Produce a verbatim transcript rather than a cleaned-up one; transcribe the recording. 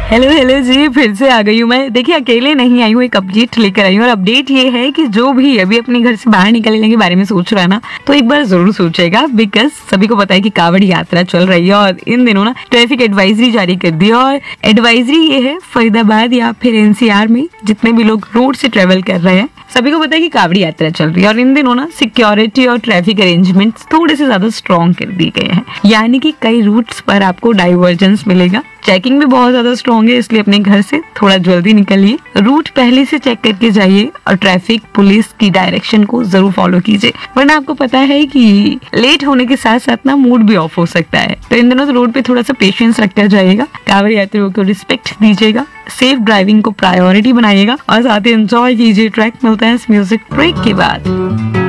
Hello hello जी, फिर से आ गई हूँ मैं। देखिए अकेले नहीं आई हूँ, एक अपडेट लेकर आई हूँ। और अपडेट ये है कि जो भी अभी अपने घर से बाहर निकलने के बारे में सोच रहा है ना, तो एक बार जरूर सोचेगा, बिकॉज सभी को पता है कि कांवड़ यात्रा चल रही है और इन दिनों ना ट्रैफिक एडवाइजरी जारी कर दी है। और एडवाइजरी ये है, फरीदाबाद या फिर एनसीआर में जितने भी लोग रोड से ट्रेवल कर रहे हैं, सभी को पता है कि कांवड़ यात्रा चल रही है। और इन दिनों ना सिक्योरिटी और ट्रैफिक अरेंजमेंट्स थोड़े से ज्यादा स्ट्रॉन्ग कर दिए गए हैं, यानी कि कई रूट्स पर आपको डाइवर्जेंस मिलेगा। चेकिंग भी बहुत ज्यादा स्ट्रॉन्ग है, इसलिए अपने घर से थोड़ा जल्दी निकलिए, रूट पहले से चेक करके जाइए और ट्रैफिक पुलिस की डायरेक्शन को जरूर फॉलो कीजिए, वरना आपको पता है कि लेट होने के साथ साथ ना मूड भी ऑफ हो सकता है। तो इन दिनों तो रोड पे थोड़ा सा पेशेंस रखकर जाइएगा, कांवड़ यात्रियों को रिस्पेक्ट दीजिएगा, सेफ ड्राइविंग को प्रायोरिटी बनाइएगा और साथ ही एंजॉय कीजिए। ट्रैक मिलता है इस म्यूजिक ब्रेक के बाद।